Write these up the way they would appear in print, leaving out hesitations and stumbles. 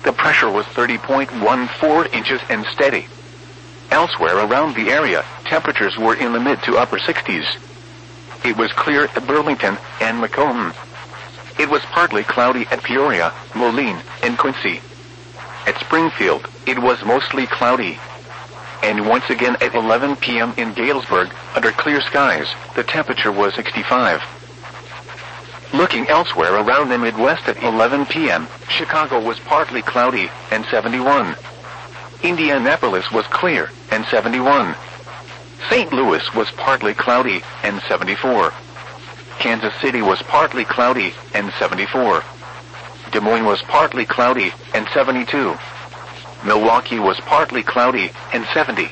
The pressure was 30.14 inches and steady. Elsewhere around the area, temperatures were in the mid to upper 60s. It was clear at Burlington and Macomb. It was partly cloudy at Peoria, Moline, and Quincy. At Springfield, it was mostly cloudy. And once again at 11 p.m. in Galesburg, under clear skies, the temperature was 65. Looking elsewhere around the Midwest at 11 p.m., Chicago was partly cloudy and 71. Indianapolis was clear and 71. St. Louis was partly cloudy and 74. Kansas City was partly cloudy and 74. Des Moines was partly cloudy and 72. Milwaukee was partly cloudy and 70.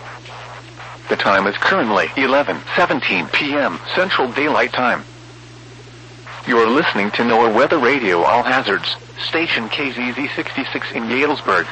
The time is currently 11:17 p.m. Central Daylight Time. You are listening to NOAA Weather Radio All Hazards, station KZZ 66 in Galesburg.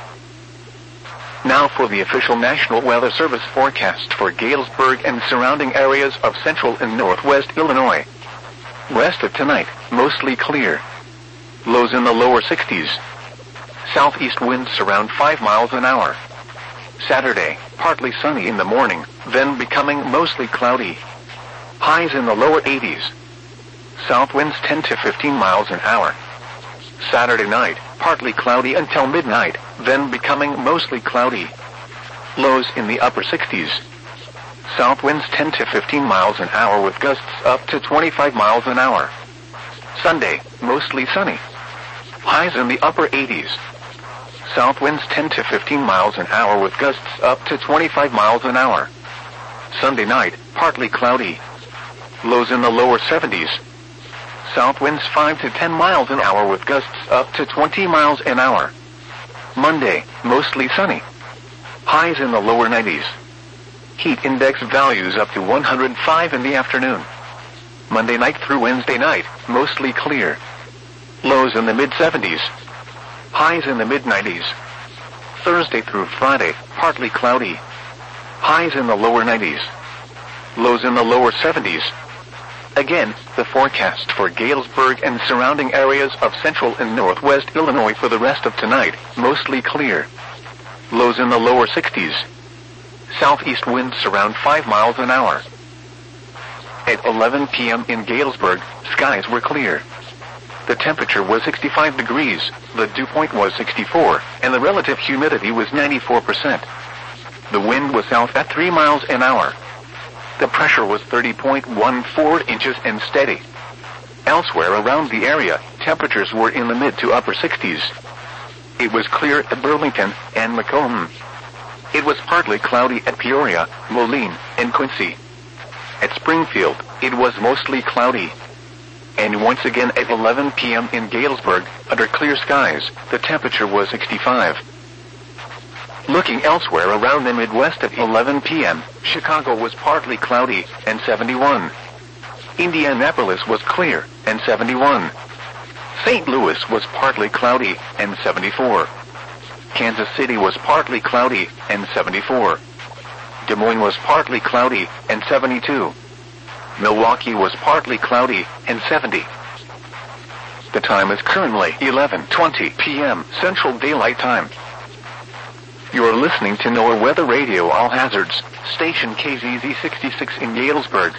Now for the official National Weather Service forecast for Galesburg and surrounding areas of central and northwest Illinois. Rest of tonight, mostly clear. Lows in the lower 60s. Southeast winds around 5 miles an hour. Saturday, partly sunny in the morning, then becoming mostly cloudy. Highs in the lower 80s. South winds 10 to 15 miles an hour. Saturday night, partly cloudy until midnight, then becoming mostly cloudy. Lows in the upper 60s. South winds 10 to 15 miles an hour with gusts up to 25 miles an hour. Sunday, mostly sunny. Highs in the upper 80s. South winds 10 to 15 miles an hour with gusts up to 25 miles an hour. Sunday night, partly cloudy. Lows in the lower 70s. South winds 5 to 10 miles an hour with gusts up to 20 miles an hour. Monday, mostly sunny. Highs in the lower 90s. Heat index values up to 105 in the afternoon. Monday night through Wednesday night, mostly clear. Lows in the mid-70s. Highs in the mid-90s. Thursday through Friday, partly cloudy. Highs in the lower 90s. Lows in the lower 70s. Again, the forecast for Galesburg and surrounding areas of central and northwest Illinois for the rest of tonight, mostly clear. Lows in the lower 60s. Southeast winds around 5 miles an hour. At 11 p.m. in Galesburg, skies were clear. The temperature was 65 degrees, the dew point was 64, and the relative humidity was 94%. The wind was south at 3 miles an hour. The pressure was 30.14 inches and steady. Elsewhere around the area, temperatures were in the mid to upper 60s. It was clear at Burlington and Macomb. It was partly cloudy at Peoria, Moline, and Quincy. At Springfield, it was mostly cloudy. And once again at 11 p.m. in Galesburg, under clear skies, the temperature was 65. Looking elsewhere around the Midwest at 11 p.m., Chicago was partly cloudy and 71. Indianapolis was clear and 71. St. Louis was partly cloudy and 74. Kansas City was partly cloudy and 74. Des Moines was partly cloudy and 72. Milwaukee was partly cloudy and 70. The time is currently 11:20 p.m. Central Daylight Time. You are listening to NOAA Weather Radio All Hazards, station KZZ 66 in Galesburg.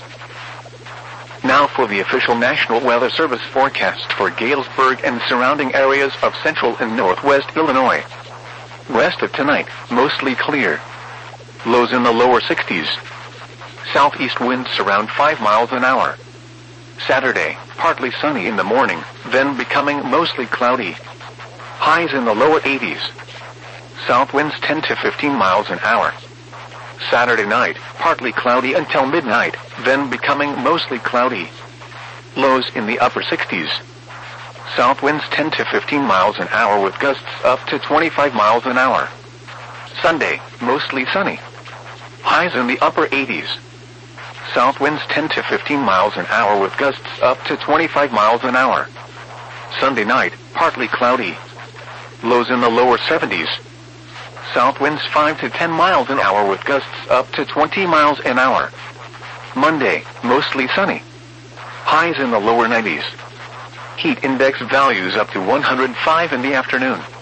Now for the official National Weather Service forecast for Galesburg and surrounding areas of central and northwest Illinois. Rest of tonight, mostly clear. Lows in the lower 60s. Southeast winds around 5 miles an hour. Saturday, partly sunny in the morning, then becoming mostly cloudy. Highs in the lower 80s. South winds 10 to 15 miles an hour. Saturday night, partly cloudy until midnight, then becoming mostly cloudy. Lows in the upper 60s. South winds 10 to 15 miles an hour with gusts up to 25 miles an hour. Sunday, mostly sunny. Highs in the upper 80s. South winds 10 to 15 miles an hour with gusts up to 25 miles an hour. Sunday night, partly cloudy. Lows in the lower 70s. South winds 5 to 10 miles an hour with gusts up to 20 miles an hour. Monday, mostly sunny. Highs in the lower 90s. Heat index values up to 105 in the afternoon.